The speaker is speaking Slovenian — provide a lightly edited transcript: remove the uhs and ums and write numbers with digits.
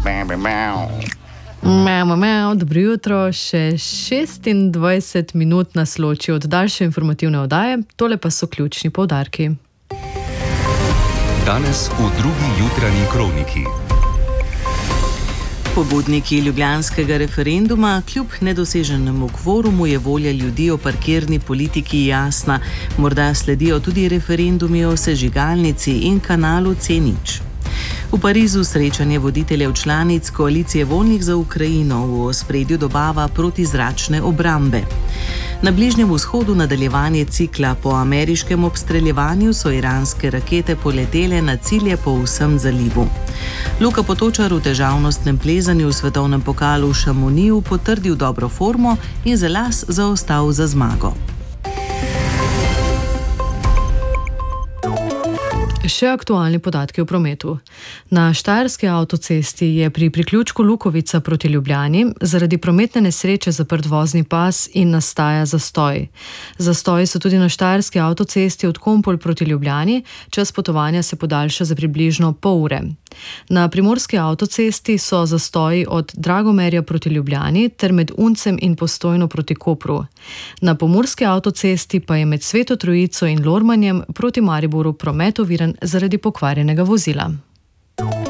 Dobro jutro, še 26 minut nas loči od daljše informativne oddaje, tole pa so ključni poudarki. Danes v drugi jutranji kroniki. Pobudniki ljubljanskega referenduma, kljub nedoseženemu kvorumu je volja ljudi o parkirni politiki jasna. Morda sledijo tudi referendumi o sežigalnici in kanalu C0. V Parizu srečanje voditeljev članic koalicije voljnih za Ukrajino, v ospredju dobava protizračne obrambe. Na Bližnjem vzhodu nadaljevanje cikla. Po ameriškem obstreljevanju so iranske rakete poletele na cilje po vsem zalivu. Luka Potočar v težavnostnem plezanju v svetovnem pokalu v Šamoniju potrdil dobro formo in za las zaostal za zmago. Še aktualni podatki o prometu. Na štajerski avtocesti je pri priključku Lukovica proti Ljubljani zaradi prometne nesreče zaprt vozni pas in nastaja zastoj. Zastoji so tudi na štajerski avtocesti od Kompol proti Ljubljani, čas potovanja se podaljša za približno pol ure. Na primorski avtocesti so zastoji od Dragomerja proti Ljubljani ter med Uncem in Postojno proti Kopru. Na pomurski avtocesti pa je med Sveto Trojico in Lormanjem proti Mariboru promet oviran zaradi pokvarjenega vozila.